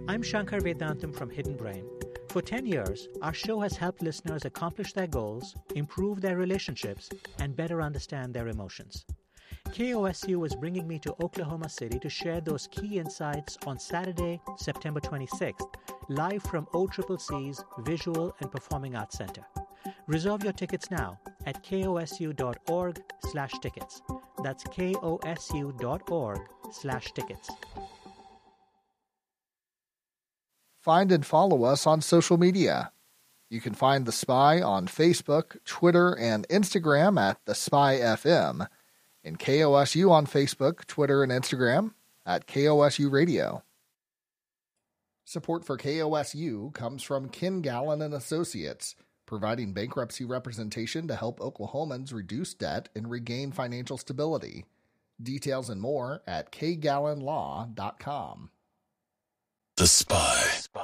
I'm Shankar Vedantam from Hidden Brain. For 10 years, our show has helped listeners accomplish their goals, improve their relationships, and better understand their emotions. KOSU is bringing me to Oklahoma City to share those key insights on Saturday, September 26th, live from OCCC's Visual and Performing Arts Center. Reserve your tickets now at kosu.org/tickets. That's kosu.org/tickets. Find and follow us on social media. You can find The Spy on Facebook, Twitter, and Instagram at The Spy FM, and KOSU on Facebook, Twitter, and Instagram at KOSU Radio. Support for KOSU comes from Ken Gallen and Associates, providing bankruptcy representation to help Oklahomans reduce debt and regain financial stability. Details and more at kgallenlaw.com. The Spy.